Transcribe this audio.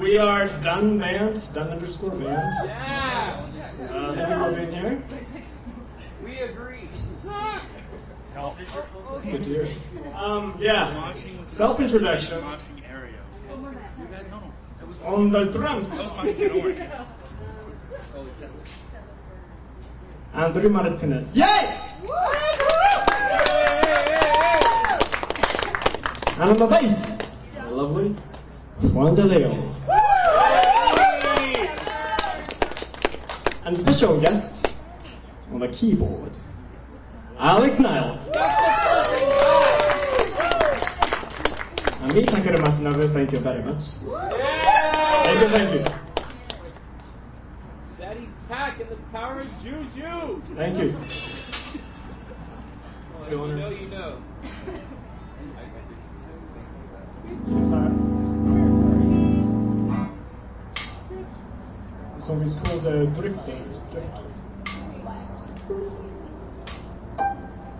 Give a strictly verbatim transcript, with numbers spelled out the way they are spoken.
We are Dun Band, Dun underscore Band. Yeah. Uh, thank you for being here. We agree. It's good to hear. Um, yeah. Self-introduction. On the drums. Andrew Martinez. Yay! And on the bass, the lovely Juan De Leon. And special guest on the keyboard, Alex Niles. And me, Takeru Matsunobu, thank you very much. Thank you, thank you. Daddy Tack and the power of Juju. Thank you. Well, you know, you know. Yes, I... The song is called uh, Drifters. Drifters.